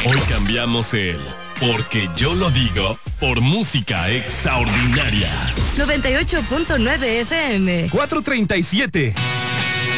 Hoy cambiamos el porque yo lo digo por música extraordinaria. 98.9 FM. 437.